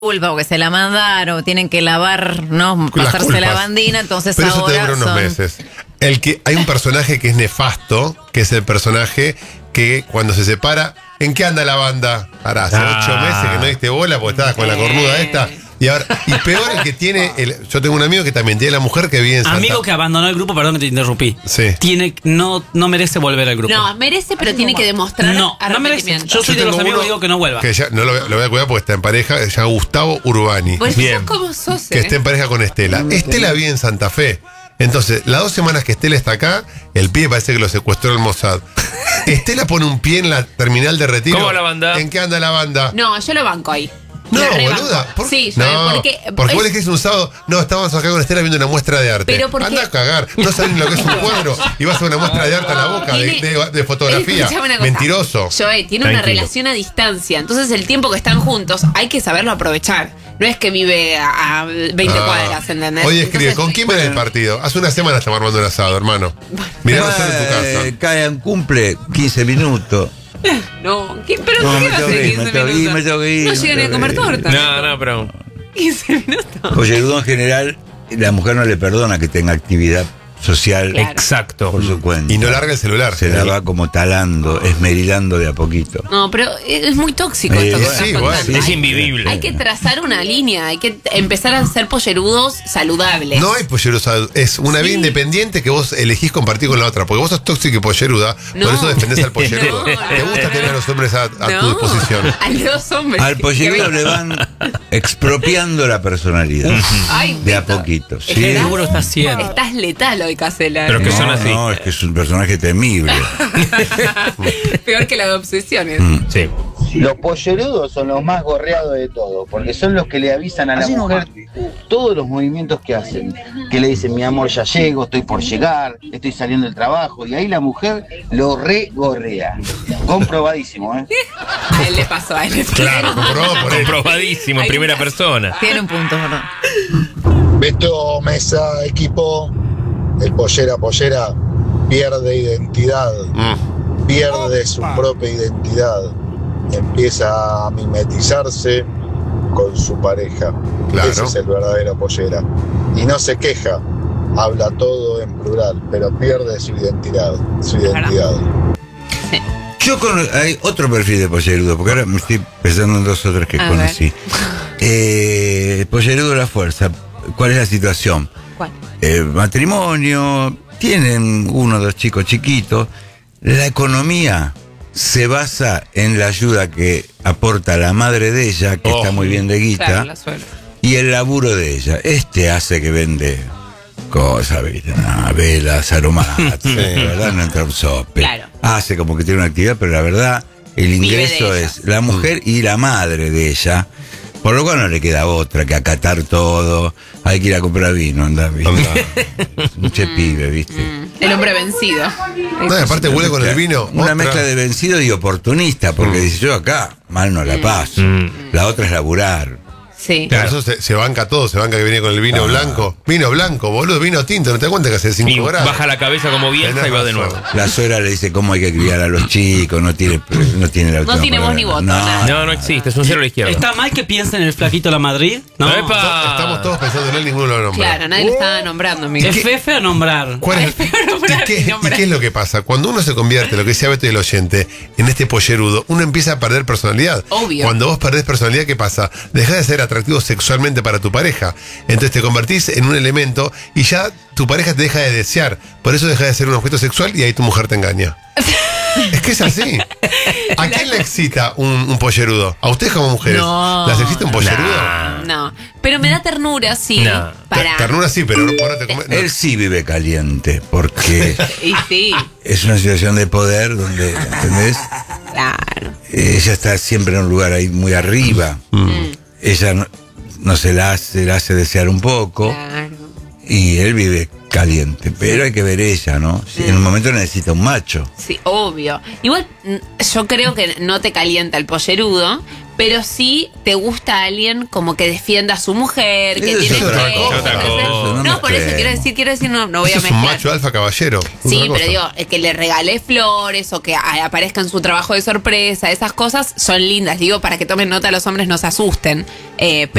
culpa porque se la mandaron, tienen que lavar, ¿no? Pasarse la bandina, entonces pero ahora eso te dura unos meses. Hay un personaje que es nefasto, que es el personaje que cuando se separa, ¿en qué anda la banda? Ahora, hace 8 meses que no diste bola porque estabas con la cornuda esta. Y ahora, y peor el que tiene, yo tengo un amigo que también tiene la mujer que vive en Santa. Amigo que abandonó el grupo, perdón que te interrumpí. Sí. No merece volver al grupo. No, merece, pero tiene que demostrar No merece. Yo soy de los amigos que digo que no vuelva. Que ya, no lo voy a cuidar porque está en pareja, se llama Gustavo Urbani. Pues sos como sos, Que está en pareja con Estela. Estela vive en Santa Fe. Entonces, las 2 semanas que Estela está acá, el pibe parece que lo secuestró el Mossad. Estela pone un pie en la terminal de retiro. ¿Cómo la banda? ¿En qué anda la banda? No, yo lo banco ahí. No, La rebanco. boluda. Sí, yo porque vos le dijiste un sábado, no, estábamos acá con Estela viendo una muestra de arte. Pero porque... Anda a cagar, no sabés ni lo que es un cuadro y vas a ver una muestra de arte a la boca, de fotografía. Mentiroso. Joey, tiene una relación a distancia, entonces el tiempo que están juntos hay que saberlo aprovechar. No es que vive a 20 cuadras, ¿entendés? Oye, escribe, ¿con quién ven el partido? Hace una semana estamos armando un asado, hermano. Mirá solo en tu casa. Cae en cumple 15 minutos. No, ¿pero No, qué me va a tengo hacer que ir, 15 me tengo que ir, minutos? me tengo que ir, No me llegan ni a tengo comer que ir. torta. No, pero 15 minutos. Pollerudo en general, la mujer no le perdona que tenga actividad social exacto. por su cuenta. Y no larga el celular. Se la va como talando, esmerilando de a poquito. No, pero es muy tóxico esto que estás igual, contando. es invivible. Hay que trazar una línea, hay que empezar a ser pollerudos saludables. No hay polleruda, es una vida independiente que vos elegís compartir con la otra. Porque vos sos tóxica y polleruda, por eso defendés al pollerudo. Te gusta tener a los hombres a tu disposición. A los hombres. Al pollerudo le van expropiando la personalidad. Ay, de a Víctor, poquito. es ¿sí? que Seguro está haciendo. Estás letal hoy, Casela. Pero que son No, así. no, es que es un personaje temible. Peor que la de obsesiones. Sí. Los pollerudos son los más gorreados de todo, porque son los que le avisan a la mujer todos los movimientos que hacen. Que le dicen, mi amor, ya llego, estoy por llegar, estoy saliendo del trabajo. Y ahí la mujer lo regorrea. Comprobadísimo, ¿eh? A él le pasó, a él le pasó. Claro, comprobado por él. Comprobadísimo en Hay primera un- persona. Tiene un punto, ¿verdad? Beto, mesa, equipo, el pollera pierde identidad, pierde su propia identidad, empieza a mimetizarse con su pareja. Claro. Ese es el verdadero pollera. Y no se queja, habla todo en plural, pero pierde su identidad. Hay otro perfil de pollerudo, porque ahora me estoy pensando en 2 o 3 que A conocí. Pollerudo la fuerza. ¿Cuál es la situación? ¿Cuál? Matrimonio, tienen 1 o 2 chicos chiquitos. La economía se basa en la ayuda que aporta la madre de ella, que está muy bien de guita, Claro, la suegra. y el laburo de ella. Hace que vende cosas, ¿viste? Velas aromáticas, ¿verdad? No entra un sope. Claro. Hace como que tiene una actividad, pero la verdad, el ingreso de ella. es la mujer y la madre de ella. Por lo cual no le queda otra que acatar todo. Hay que ir a comprar vino, andá, ¿viste? Un pibe, ¿viste? El hombre vencido. No, y aparte huele con el vino. Una otra. mezcla de vencido y oportunista, porque dice, yo acá mal no la paso. La otra es laburar. Sí. Por eso se banca todo, se banca que viene con el vino blanco. Vino blanco, boludo, vino tinto, ¿no te das cuenta que hace 5 Y grados? baja la cabeza como Bielsa y va de nuevo. La suegra le dice cómo hay que criar a los chicos, no tiene la No tiene voz ni voto, nada. No existe, es un cero a la izquierda. ¿Está mal que piense en el flaquito La Madrid? No. ¡Epa! Estamos todos pensando en él, ninguno lo nombra. Claro, nadie lo estaba nombrando, Miguel. Es feo nombrar. ¿Cuál es? ¿Y qué es lo que pasa? Cuando uno se convierte, lo que decía Beto y el oyente, en este pollerudo, uno empieza a perder personalidad. Obvio. Cuando vos perdés personalidad, ¿qué pasa? Dejás de ser atractivo sexualmente para tu pareja. Entonces te convertís en un elemento y ya tu pareja te deja de desear. Por eso deja de ser un objeto sexual y ahí tu mujer te engaña. Es que es así. ¿A quién le excita un pollerudo? ¿A ustedes como mujeres? No. ¿Las excita un pollerudo? No, pero me da ternura, sí. No. Para... Ternura sí, pero no te comes. Él sí vive caliente, porque Y sí, es una situación de poder donde, ¿entendés? claro. Ella está siempre en un lugar ahí muy arriba. Ella no se la hace desear un poco. Claro. Y él vive caliente. Pero hay que ver ella, ¿no? Si en un momento necesita un macho. Sí, obvio. Igual, yo creo que no te calienta el pollerudo, pero sí te gusta alguien como que defienda a su mujer, que Eso es tiene otra fe. cosa. Otra cosa. No, por eso mezclemos. quiero decir, no voy Eso a es un mezclar. macho alfa caballero. Sí, Otra cosa. pero digo, que le regale flores o que aparezca en su trabajo de sorpresa, esas cosas son lindas. Digo, para que tomen nota los hombres, no se asusten.